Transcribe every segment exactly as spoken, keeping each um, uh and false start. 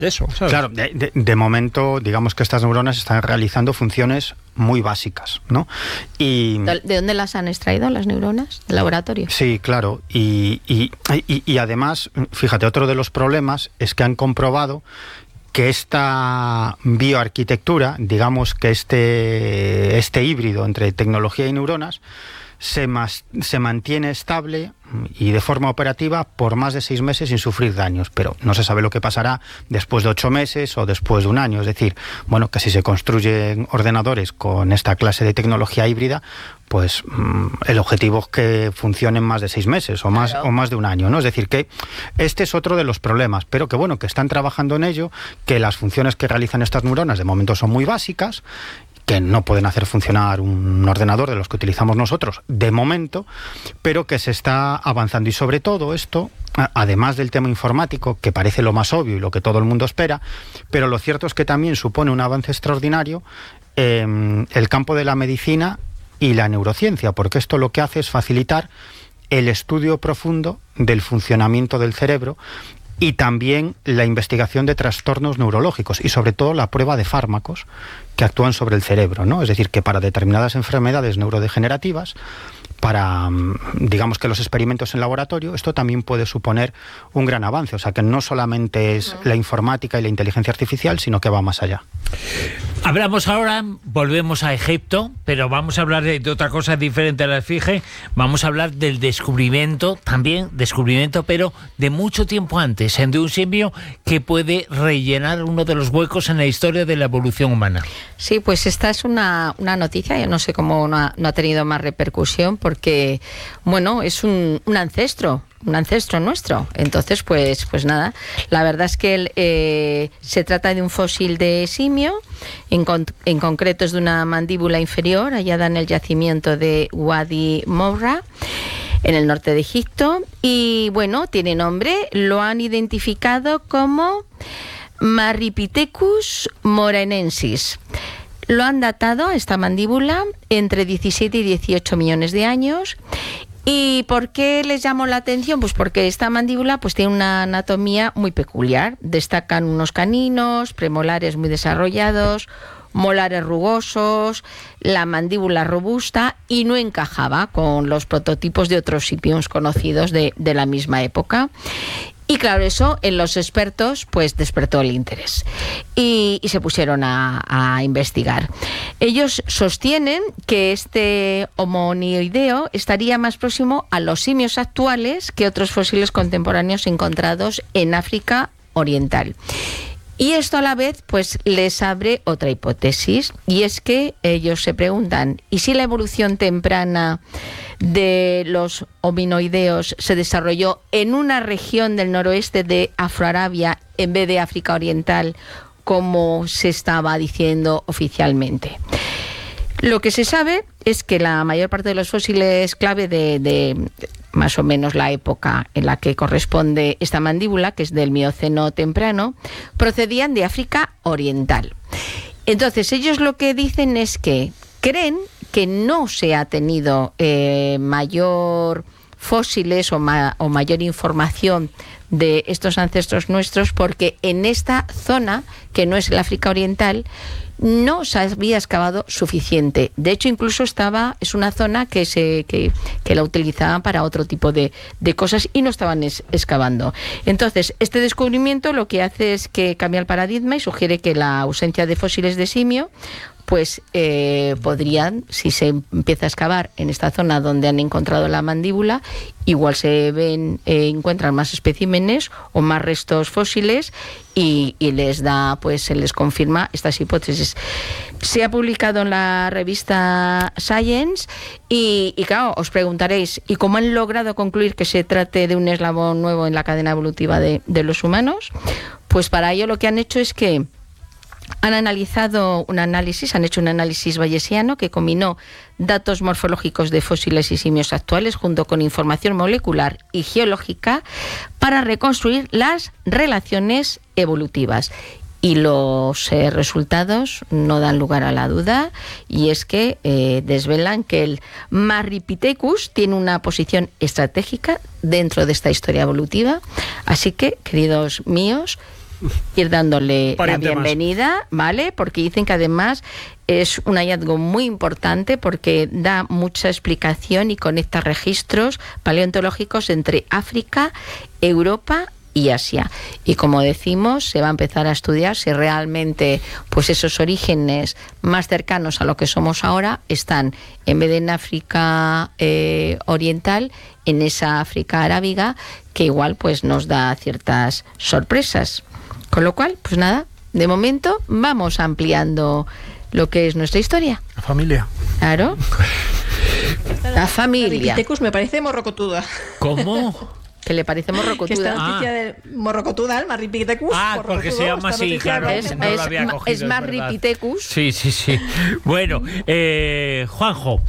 eso, ¿sabes? Claro, de, de, de momento, digamos que estas neuronas están realizando funciones muy básicas, ¿no? Y ¿De dónde las han extraído las neuronas? ¿Del laboratorio? Sí, claro. Y, y, y, y además, fíjate, otro de los problemas es que han comprobado que esta bioarquitectura, digamos que este, este híbrido entre tecnología y neuronas, se, mas, se mantiene estable y de forma operativa por más de seis meses sin sufrir daños, pero no se sabe lo que pasará después de ocho meses o después de un año. Es decir, bueno, que si se construyen ordenadores con esta clase de tecnología híbrida, pues mmm, el objetivo es que funcionen más de seis meses o más, claro. o más de un año, ¿no? Es decir, que este es otro de los problemas, pero que bueno, que están trabajando en ello, que las funciones que realizan estas neuronas de momento son muy básicas, que no pueden hacer funcionar un ordenador de los que utilizamos nosotros de momento, pero que se está avanzando. Y sobre todo esto, además del tema informático, que parece lo más obvio y lo que todo el mundo espera, pero lo cierto es que también supone un avance extraordinario en el campo de la medicina y la neurociencia, porque esto lo que hace es facilitar el estudio profundo del funcionamiento del cerebro y también la investigación de trastornos neurológicos y sobre todo la prueba de fármacos que actúan sobre el cerebro, ¿no? Es decir, que para determinadas enfermedades neurodegenerativas, para, digamos que los experimentos en laboratorio, esto también puede suponer un gran avance. O sea, que no solamente es la informática y la inteligencia artificial, sino que va más allá. Hablamos ahora, volvemos a Egipto, pero vamos a hablar de, de otra cosa diferente a la esfinge. Vamos a hablar del descubrimiento, también descubrimiento, pero de mucho tiempo antes, de un simio que puede rellenar uno de los huecos en la historia de la evolución humana. Sí, pues esta es una, una noticia, yo no sé cómo no ha, no ha tenido más repercusión, porque, bueno, es un, un ancestro, un ancestro nuestro. Entonces, pues, pues nada, la verdad es que él, eh, se trata de un fósil de simio, en, con, en concreto es de una mandíbula inferior, hallada en el yacimiento de Wadi Moura, en el norte de Egipto, y bueno, tiene nombre, lo han identificado como Marripithecus moraenensis. Lo han datado, esta mandíbula, entre diecisiete y dieciocho millones de años. ¿Y por qué les llamó la atención? Pues porque esta mandíbula pues tiene una anatomía muy peculiar. Destacan unos caninos, premolares muy desarrollados, molares rugosos, la mandíbula robusta, y no encajaba con los prototipos de otros sipions conocidos de, de la misma época. Y claro, eso en los expertos pues despertó el interés y, y se pusieron a, a investigar. Ellos sostienen que este homonioideo estaría más próximo a los simios actuales que otros fósiles contemporáneos encontrados en África Oriental. Y esto a la vez pues les abre otra hipótesis, y es que ellos se preguntan, ¿y si la evolución temprana de los hominoideos se desarrolló en una región del noroeste de Afroarabia en vez de África Oriental, como se estaba diciendo oficialmente? Lo que se sabe es que la mayor parte de los fósiles clave de, de más o menos la época en la que corresponde esta mandíbula, que es del Mioceno temprano, procedían de África Oriental. Entonces, ellos lo que dicen es que creen que no se ha tenido eh, mayor fósiles o, ma o mayor información de estos ancestros nuestros, porque en esta zona, que no es el África Oriental, no se había excavado suficiente. De hecho, incluso estaba, es una zona que se que, que la utilizaban para otro tipo de, de cosas y no estaban es, excavando. Entonces, este descubrimiento lo que hace es que cambia el paradigma y sugiere que la ausencia de fósiles de simio pues eh, podrían, si se empieza a excavar en esta zona donde han encontrado la mandíbula, igual se ven, eh, encuentran más especímenes o más restos fósiles y, y les da, pues se les confirma estas hipótesis. Se ha publicado en la revista Science y, y claro, os preguntaréis, ¿y cómo han logrado concluir que se trate de un eslabón nuevo en la cadena evolutiva de, de los humanos? Pues para ello lo que han hecho es que han analizado un análisis, han hecho un análisis bayesiano que combinó datos morfológicos de fósiles y simios actuales junto con información molecular y geológica para reconstruir las relaciones evolutivas. Y los eh, resultados no dan lugar a la duda, y es que eh, desvelan que el Marripithecus tiene una posición estratégica dentro de esta historia evolutiva. Así que, queridos míos, ir dándole Pariente la bienvenida, más. ¿Vale? Porque dicen que además es un hallazgo muy importante porque da mucha explicación y conecta registros paleontológicos entre África, Europa y Asia. Y como decimos, se va a empezar a estudiar si realmente pues esos orígenes más cercanos a lo que somos ahora están, en vez de en África eh, oriental, en esa África arábiga, que igual pues nos da ciertas sorpresas. Con lo cual, pues nada, de momento vamos ampliando lo que es nuestra historia. La familia. Claro. La familia. La Ripithecus me parece morrocotuda. ¿Cómo? Que le parece morrocotuda. Que esta noticia Ah. de morrocotuda, el Ripithecus. Ah, porque se llama así, claro. Es, No lo es, había ma- cogido, es más es verdad. Ripithecus. Sí, sí, sí. Bueno, eh, Juanjo,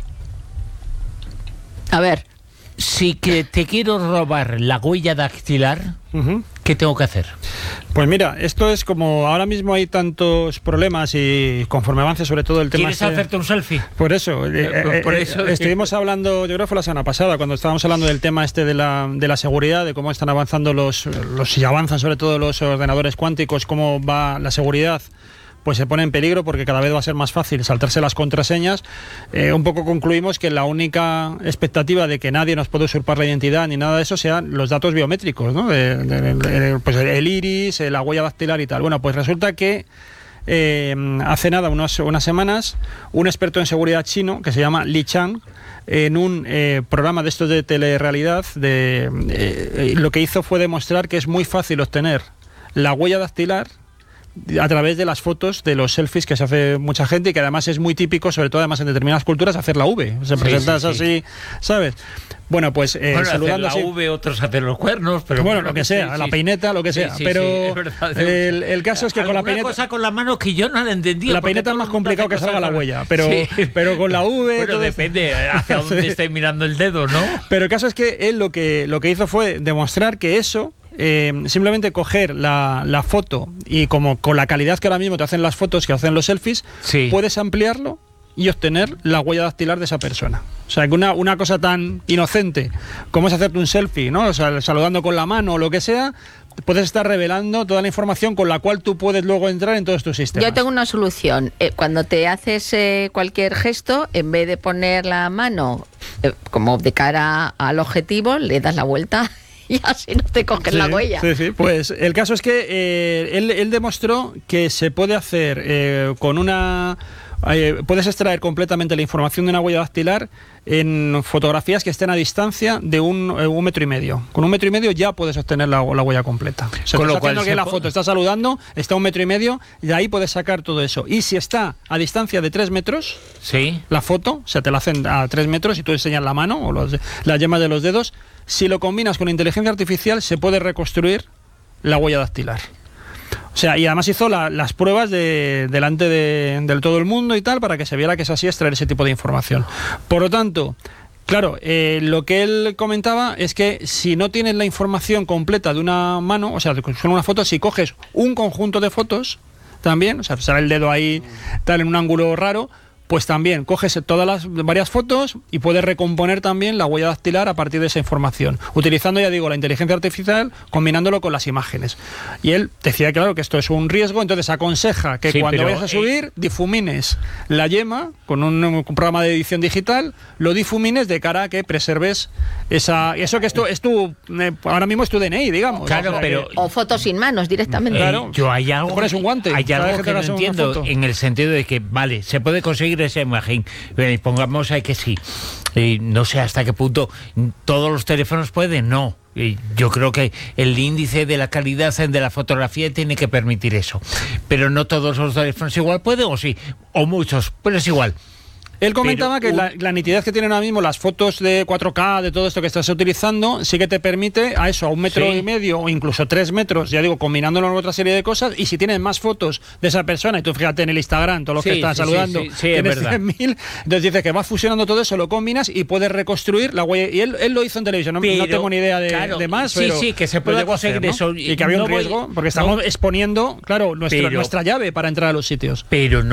A ver, si que te quiero robar la huella dactilar, Ujú. ¿qué tengo que hacer? Pues mira, esto es como ahora mismo hay tantos problemas y conforme avance sobre todo el tema... ¿Quieres este- hacerte un selfie? Por eso, eh, Eh, por eh, eso- estuvimos hablando, yo creo que fue la semana pasada, cuando estábamos hablando del tema este de la, de la seguridad, de cómo están avanzando los, los, y avanzan sobre todo los ordenadores cuánticos, cómo va la seguridad, pues se pone en peligro porque cada vez va a ser más fácil saltarse las contraseñas. Eh, un poco concluimos que la única expectativa de que nadie nos pueda usurpar la identidad ni nada de eso sean los datos biométricos, ¿no? De- de- de- pues el iris, la huella dactilar y tal. Bueno, pues resulta que eh, hace nada, unos, unas semanas, un experto en seguridad chino que se llama Li Chang, en un eh, programa de estos de telerrealidad, de, eh, lo que hizo fue demostrar que es muy fácil obtener la huella dactilar a través de las fotos de los selfies que se hace mucha gente y que además es muy típico, sobre todo además en determinadas culturas, hacer la V. Se Sí, presentas sí, sí. así, ¿sabes? Bueno, pues eh, Bueno, saludando hacer así. la V, otros hacer los cuernos, pero Bueno, lo que sea, sí, la sí. peineta, lo que Sí, sea. sí, pero sí, es verdad. el, el caso es que con la Alguna peineta... cosa con la mano que yo no la entendía. La porque peineta es todo más el mundo complicado hace que salga cosas la con- huella, pero, Sí. pero con la V... Bueno, todo esto- depende hacia dónde Sí. esté mirando el dedo, ¿no? Pero el caso es que él lo que, lo que hizo fue demostrar que eso, eh, simplemente coger la, la foto y como con la calidad que ahora mismo te hacen las fotos, que hacen los selfies, Sí. puedes ampliarlo y obtener la huella dactilar de esa persona. O sea, que una, una cosa tan inocente como es hacerte un selfie, ¿no? O sea, saludando con la mano o lo que sea, puedes estar revelando toda la información con la cual tú puedes luego entrar en todos tus sistemas. yo tengo una solución. Eh, cuando te haces eh, cualquier gesto, en vez de poner la mano eh, como de cara al objetivo, le das la vuelta y así no te coges Sí, la huella. Sí, sí. Pues el caso es que eh, él, él demostró que se puede hacer eh, con una... eh, puedes extraer completamente la información de una huella dactilar en fotografías que estén a distancia de un, eh, un metro y medio. Con un metro y medio ya puedes obtener la, la huella completa. O sea, Con te lo está cual haciendo se que la po- foto está saludando, está a un metro y medio, y de ahí puedes sacar todo eso. Y si está a distancia de tres metros, Sí. la foto, o sea, te la hacen a tres metros y tú enseñas la mano o los- las yemas de los dedos, si lo combinas con inteligencia artificial se puede reconstruir la huella dactilar. O sea, y además hizo la- las pruebas de, delante de, del todo el mundo y tal, para que se viera que es así extraer ese tipo de información. Por lo tanto, claro, eh, lo que él comentaba es que si no tienes la información completa de una mano, o sea, con una foto, si coges un conjunto de fotos también, o sea, sale el dedo ahí tal en un ángulo raro, pues también coges todas las varias fotos y puedes recomponer también la huella dactilar a partir de esa información, utilizando, ya digo, la inteligencia artificial, combinándolo con las imágenes. Y él decía, claro, que esto es un riesgo, entonces aconseja que Sí, cuando pero, vayas a eh, subir, difumines la yema con un, un programa de edición digital, lo difumines de cara a que preserves esa... Eso que esto es tu... eh, ahora mismo es tu D N I, digamos. Claro, O sea, pero- que- O fotos sin manos directamente. Eh, Claro. yo hay algo, Te pones un guante hay cada algo vez que que te no hagas una entiendo foto. en el sentido de que, vale, se puede conseguir esa imagen, pero y pongamos ahí que sí. Y no sé hasta qué punto todos los teléfonos pueden, no. Y yo creo que el índice de la calidad de la fotografía tiene que permitir eso. Pero no todos los teléfonos igual pueden, o sí, o muchos, pero es igual. Él comentaba Pero que un- la, la nitidez que tienen ahora mismo las fotos de cuatro K, de todo esto que estás utilizando, sí que te permite a eso, a un metro Sí. y medio o incluso tres metros, ya digo, combinándolo con otra serie de cosas. Y si tienes más fotos de esa persona, y tú fíjate en el Instagram, todos los Sí, que están sí, sí, saludando, sí, sí, es tienes verdad. cien mil, entonces dice que vas fusionando todo eso, lo combinas y puedes reconstruir la huella. Y él, él lo hizo en televisión, no, no Pero, tengo ni idea de, claro, de más. sí, pero sí, que se lo puede llegó a hacer, conseguir eso. Y que había No un voy- riesgo, porque estamos no. exponiendo, claro, nuestra, Pero- nuestra llave para entrar a los sitios. Pero no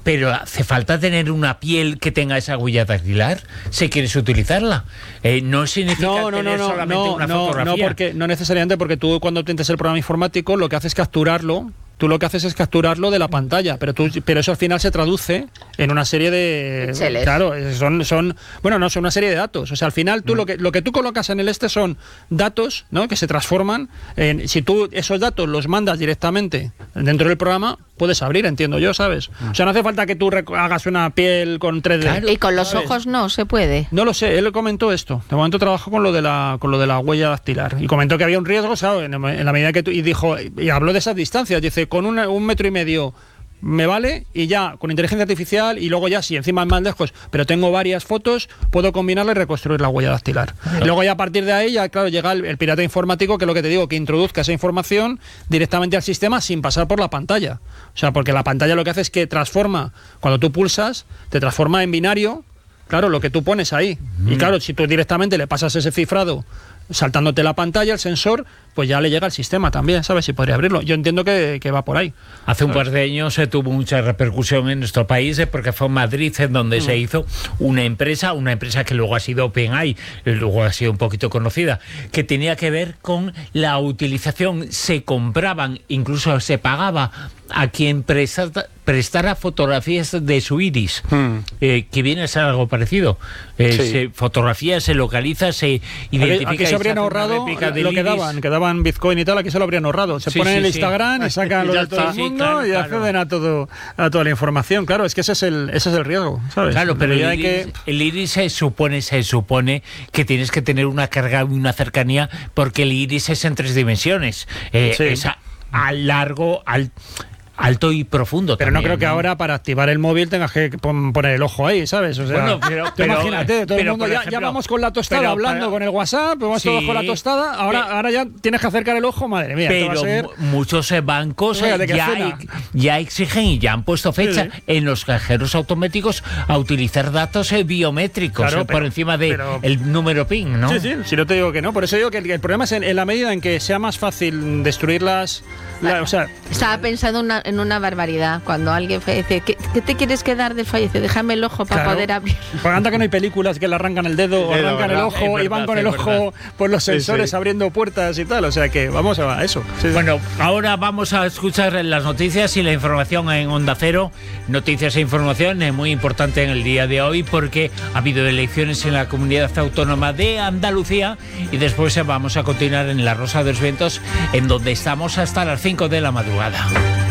pero hace falta tener una piel que tenga esa huella dactilar si quieres utilizarla. Eh, no significa No, no, no, tener no, solamente no, una no, fotografía. no, porque, no necesariamente, porque tú cuando tienes el programa informático lo que haces es capturarlo. Tú lo que haces es capturarlo de la pantalla, pero tú, pero eso al final se traduce en una serie de, Exceles. claro, son, son, bueno, no, son una serie de datos. O sea, al final tú Mm. lo que lo que tú colocas en el este son datos, ¿no? Que se transforman en, si tú esos datos los mandas directamente dentro del programa, puedes abrir, entiendo yo, ¿sabes? O sea, no hace falta que tú rec- hagas una piel con tres D. Claro. Y con los ¿sabes? ojos no se puede. No lo sé, él comentó esto. De momento trabajó con lo de la con lo de la huella dactilar y comentó que había un riesgo, ¿sabes? En, en la medida que tú, y dijo y habló de esas distancias. Dice, con una- un metro y medio me vale y ya con inteligencia artificial y luego ya si encima es más lejos, pero tengo varias fotos, puedo combinarla y reconstruir la huella dactilar. Y luego ya a partir de ahí ya claro llega el, el pirata informático, que es lo que te digo, que introduzca esa información directamente al sistema sin pasar por la pantalla. O sea, porque la pantalla lo que hace es que transforma, cuando tú pulsas, te transforma en binario. Claro, lo que tú pones ahí. Mm. Y claro, si tú directamente le pasas ese cifrado saltándote la pantalla, el sensor, pues ya le llega al sistema también, ¿sabes? Si podría abrirlo. Yo entiendo que, que va por ahí. Hace un par de años se tuvo mucha repercusión en nuestro país eh, porque fue en Madrid en donde mm. se hizo una empresa, una empresa que luego ha sido OpenAI, luego ha sido un poquito conocida, que tenía que ver con la utilización. Se compraban, incluso se pagaba a quien prestara, prestara fotografías de su iris, mm. eh, que viene a ser algo parecido. Eh, sí. Se fotografía, se localiza, se identifica. Aquí se habrían ahorrado lo que daban, que daban Bitcoin y tal, aquí se lo habrían ahorrado. Se sí, ponen sí, el Instagram sí. y sacan lo de todo el mundo sí, claro, y acceden claro. a todo a toda la información. Claro, es que ese es el ese es el riesgo, ¿sabes? Claro, pero el iris, que... el iris se supone se supone que tienes que tener una carga, una cercanía, porque el iris es en tres dimensiones. Eh, sí. Es a, a largo, al alto y profundo. Pero también, no creo que ¿no? ahora para activar el móvil tengas que poner el ojo ahí, ¿sabes? O sea, bueno, pero, pero, imagínate, todo pero, el mundo ya, ejemplo, ya vamos con la tostada pero, hablando pero, con el WhatsApp, vamos sí, todos con la tostada, ahora, pero, ahora ya tienes que acercar el ojo, madre mía. Pero va a ser... muchos bancos eh, ya, ya exigen y ya han puesto fecha sí, sí. en los cajeros automáticos a utilizar datos eh, biométricos claro, eh, pero, por encima del de número PIN, ¿no? Sí, sí, si no te digo que no. Por eso digo que el, el problema es en, en la medida en que sea más fácil destruirlas. La, o sea, estaba pensando una, en una barbaridad cuando alguien fallece. ¿Qué, ¿Qué te quieres quedar del fallecido? Déjame el ojo para claro. poder abrir. Pues anda que no hay películas que le arrancan el dedo, el dedo arrancan ¿verdad? el ojo verdad, y van con el ojo por los sensores sí, sí. abriendo puertas y tal. O sea que vamos a eso. Sí, bueno, sí. ahora vamos a escuchar las noticias y la información en Onda Cero. Noticias e información es muy importante en el día de hoy porque ha habido elecciones en la Comunidad Autónoma de Andalucía y después vamos a continuar en La Rosa de los Vientos, en donde estamos hasta las cinco de la madrugada.